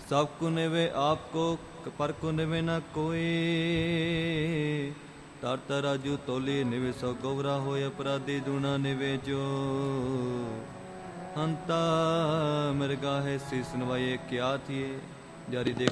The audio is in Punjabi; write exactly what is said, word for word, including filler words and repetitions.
ਸਭ ਕੋ ਨਿਵੇ ਆਪ ਕੋ, ਪਰ ਕੋ ਨਿਵੇ ਨ ਕੋਈ। ਤਰ ਤਰ ਰਾਜੂ ਤੋਲੀ ਨਿਵੇ ਸੋ ਗੋਵਰਾ ਹੋਏ, ਅਪਰਾਧੀ ਦੂਣਾ ਨਿਵੇ ਜੋ। ਹੰਤਾ ਮਿਰਗਾਹੇ ਸੀਸ ਨਵਾਏ ਕਿਆ ਥੀਏ, ਜਾਰੀ ਦੇਖ